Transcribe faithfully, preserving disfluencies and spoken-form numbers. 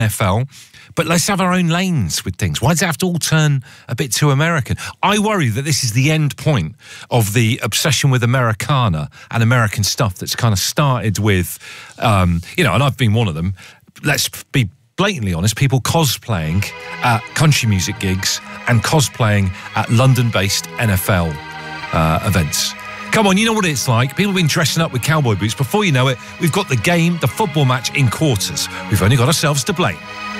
N F L, but let's have our own lanes with things. Why does it have to all turn a bit too American? I worry that this is the end point of the obsession with Americana and American stuff that's kind of started with, um, you know, and I've been one of them. Let's be blatantly honest, people cosplaying at country music gigs and cosplaying at London-based N F L uh, events. Come on, you know what it's like. People have been dressing up with cowboy boots. Before you know it, we've got the game, the football match in quarters. We've only got ourselves to blame.